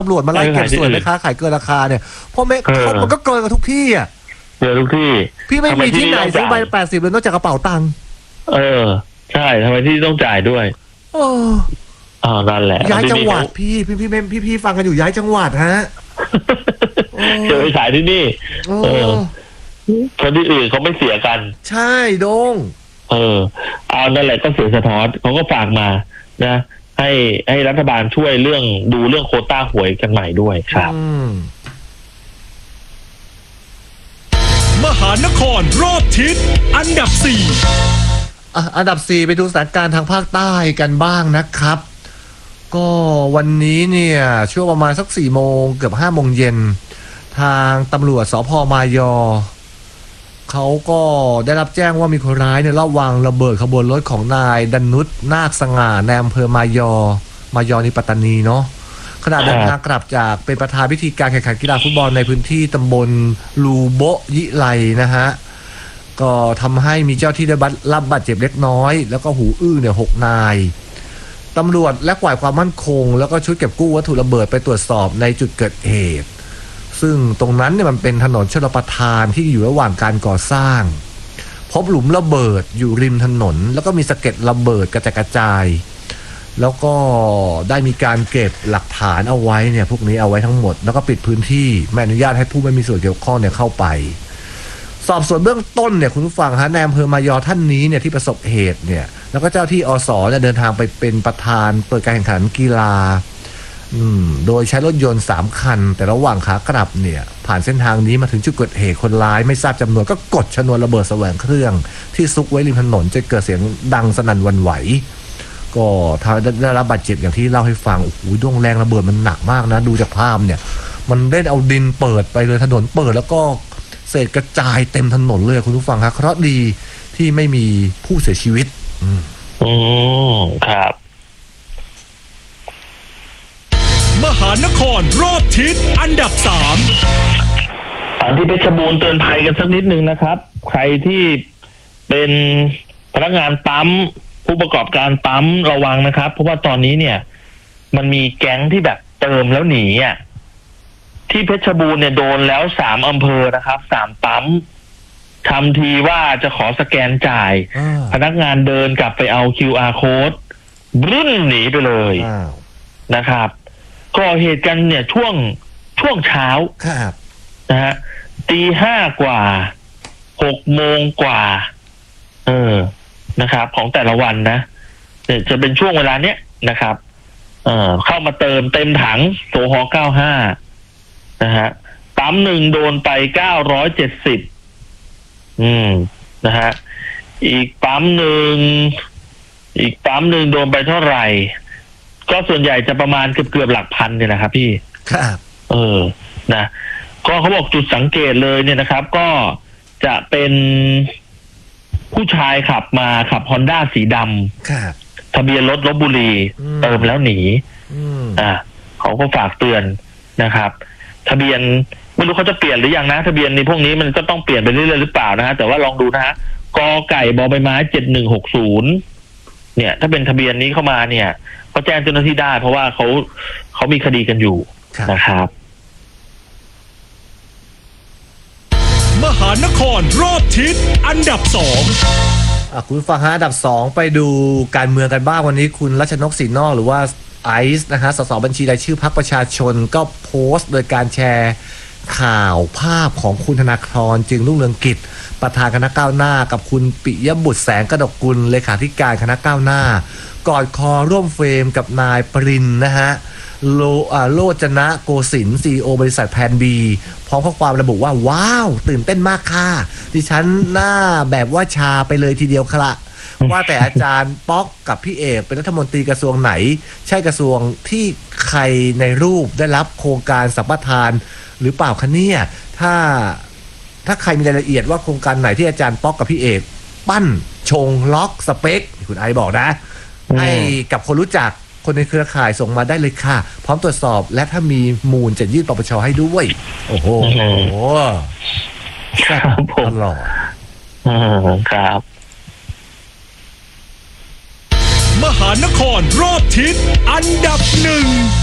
ตำรวจมาไล่เก็บสวยแม่ค้าขายเกินราคาเนี่ยเพราะมันก็เกินกันทุกที่อ่ะเกินทุกที่พี่ไม่มีที่ไหนซื้อใบ80เลยนอกจากกระเป๋าตังค์ใช่ทำไมที่ต้องจ่ายด้วยนั่นแหละย้ายจังหวัดพี่ฟังกันอยู่ย้ายจังหวัดฮะจะไปขายที่นี่คนที่อื่นเขาไม่เสียกันใช่โดงนั่นแหละก็เสียสะท้อนเขาก็ฝากมานะให้รัฐบาลช่วยดูเรื่องโควต้าหวยกันใหม่ด้วยครับมหานครรอบทิศอันดับ4 อันดับ4ไปดูสถานการณ์ทางภาคใต้กันบ้างนะครับก็วันนี้เนี่ยช่วงประมาณสัก4 โมงเกือบ5 โมงเย็นทางตำรวจสภ.มายอเขาก็ได้รับแจ้งว่ามีคนร้ายเนี่ยลอบวางระเบิดขบวนรถของนายดนุชนาคสง่าในอำเภอมายอนี่ปัตตานีเนาะขณะเดินทางกลับจากเป็นประธานพิธีการแข่งขันกีฬาฟุตบอลในพื้นที่ตำบลลูโบยิไลนะฮะก็ทำให้มีเจ้าที่ได้รับบาดเจ็บเล็กน้อยแล้วก็หูอื้อเนี่ย6 นายตำรวจและฝ่ายความมั่นคงแล้วก็ชุดเก็บกู้วัตถุระเบิดไปตรวจสอบในจุดเกิดเหตุซึ่งตรงนั้นเนี่ยมันเป็นถนนชลประทานที่อยู่ระหว่างการก่อสร้างพบหลุมระเบิดอยู่ริมถนนแล้วก็มีสะเก็ดระเบิดกระจายแล้วก็ได้มีการเก็บหลักฐานเอาไว้เนี่ยพวกนี้เอาไว้ทั้งหมดแล้วก็ปิดพื้นที่ไม่อนุญาตให้ผู้ไม่มีส่วนเกี่ยวข้องเนี่ยเข้าไปสอบสวนเบื้องต้นเนี่ยคุณผู้ฟังฮะนายอำเภอมายอท่านนี้เนี่ยที่ประสบเหตุเนี่ยแล้วก็เจ้าที่อสเนี่ยเดินทางไปเป็นประธานเปิดการแข่งขันกีฬาโดยใช้รถยนต์3 คันแต่ระหว่างขากลับเนี่ยผ่านเส้นทางนี้มาถึงจุดเกิดเหตุคนร้ายไม่ทราบจำนวนก็กดชนวนระเบิดแสวงเครื่องที่ซุกไว้ริมถนนจนเกิดเสียงดังสนั่นหวั่นไหวก็ได้รับบาดเจ็บอย่างที่เล่าให้ฟังโอ้โหดวงแรงระเบิดมันหนักมากนะดูจากภาพเนี่ยมันเล่นเอาดินเปิดไปเลยถนนเปิดแล้วก็เศษกระจายเต็มถนนเลยคุณผู้ฟังครับเคราะห์ดีที่ไม่มีผู้เสียชีวิตครับมหานครรอบทิศอันดับ3 ที่เพชรบูรณ์เตือนภัยกันสักนิดนึงนะครับใครที่เป็นพนักงานปั๊มผู้ประกอบการปั๊มระวังนะครับเพราะว่าตอนนี้เนี่ยมันมีแก๊งที่แบบเติมแล้วหนีที่เพชรบูรณ์เนี่ยโดนแล้ว3 อำเภอนะครับ3 ปั๊มทำทีว่าจะขอสแกนจ่ายพนักงานเดินกลับไปเอา QR code บึ้นหนีไปเลยนะครับก่อเหตุกันเนี่ยช่วงเช้านะฮะ 5:00 กว่า6 โมงกว่านะครับของแต่ละวันนะจะเป็นช่วงเวลาเนี้ยนะครับเข้ามาเติมเต็มถังโซฮอ95นะฮะปั๊มหนึ่งโดนไป970นะฮะอีกปั๊มหนึ่งโดนไปเท่าไหร่ก็ส่วนใหญ่จะประมาณเกือบหลักพันเนี่ยนะครับพี่ครับนะก็เขาบอกจุดสังเกตเลยเนี่ยนะครับก็จะเป็นผู้ชายขับฮอนด้าสีดำทะเบียนรถลพบุรีเติมแล้วหนีเขาก็ฝากเตือนนะครับทะเบียนไม่รู้เขาจะเปลี่ยนหรือยังนะทะเบียนในพวกนี้มันก็ต้องเปลี่ยนไปเรื่อยๆหรือเปล่านะฮะแต่ว่าลองดูนะฮะกไก่บใบไม้7160เนี่ยถ้าเป็นทะเบียนนี้เข้ามาเนี่ยก็แจ้งเจ้าหน้าที่ได้เพราะว่าเขามีคดีกันอยู่นะครับมหานครรอบทิศอันดับ2 คุณฟังฮะอันดับ2ไปดูการเมืองกันบ้างวันนี้คุณรัชนกศรีนอกหรือว่าไอซ์นะฮะสสบัญชีรายชื่อพรรคประชาชนก็โพสต์โดยการแชร์ข่าวภาพของคุณธนาธรจึงรุ่งเรืองกิจประธานคณะก้าวหน้ากับคุณปิยบุตรแสงกนกกุลเลขาธิการคณะก้าวหน้ากอดคอร่วมเฟรมกับนายปรินนะฮะโลจนะโกสินทร์ CEO บริษัทแพนบีพร้อมข้อความระบุว่าว้าวตื่นเต้นมากค่ะดิฉันหน้าแบบว่าชาไปเลยทีเดียวครับว่าแต่อาจารย์ป๊อกกับพี่เอกเป็นรัฐมนตรีกระทรวงไหนใช่กระทรวงที่ใครในรูปได้รับโครงการสัมปทานหรือเปล่าคะเนี่ยถ้าใครมีรายละเอียดว่าโครงการไหนที่อาจารย์ป๊อกกับพี่เอกปั้นชงล็อกสเปคคุณไอบอกนะให้กับคนรู้จักคนในเครือข่ายส่งมาได้เลยค่ะพร้อมตรวจสอบและถ้ามีมูลจะยื่นปปชให้ด้วยโอ้โหแซ่บตลอดครับมหานครรอบทิศอันดับ1